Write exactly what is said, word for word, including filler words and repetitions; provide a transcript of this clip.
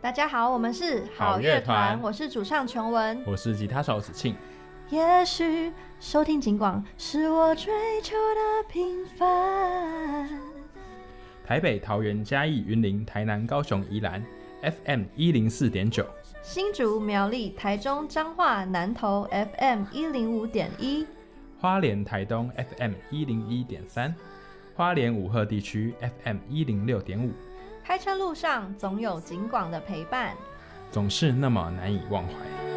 大家好，我们是好乐团， 我是主唱琼文， 我是吉他手子庆。 也许收听警广是我追求的平凡。 台北、桃园、嘉义、云林、台南、高雄、宜兰 F M 一零四点九， 新竹、苗栗、台中、彰化、南投 F M 一零五点一， 花莲、台东 F M 一零一点三，花莲武赫地区 F M 一零六点五。 开车路上总有警广的陪伴， 总是那么难以忘怀。